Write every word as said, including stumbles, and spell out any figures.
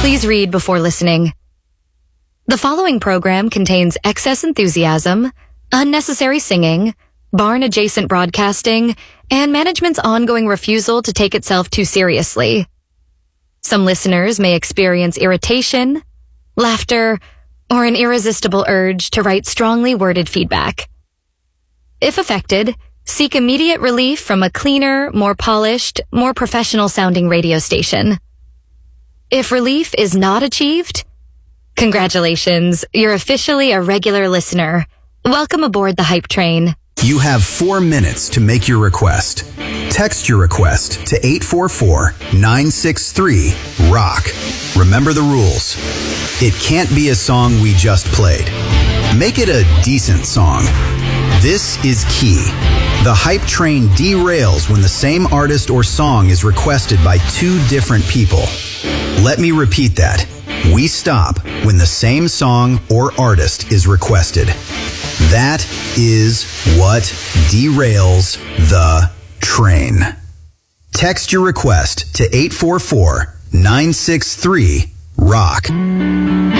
Please read before listening. The following program contains excess enthusiasm, unnecessary singing, barn-adjacent broadcasting, and management's ongoing refusal to take itself too seriously. Some listeners may experience irritation, laughter, or an irresistible urge to write strongly worded feedback. If affected, seek immediate relief from a cleaner, more polished, more professional-sounding radio station. If relief is not achieved, congratulations, you're officially a regular listener. Welcome aboard the Hype Train. You have four minutes to make your request. Text your request to eight four four, nine six three, ROCK. Remember the rules. It can't be a song we just played. Make it a decent song. This is key. The Hype Train derails when the same artist or song is requested by two different people. Let me repeat that. We stop when the same song or artist is requested. That is what derails the train. Text your request to eight four four, nine six three, ROCK.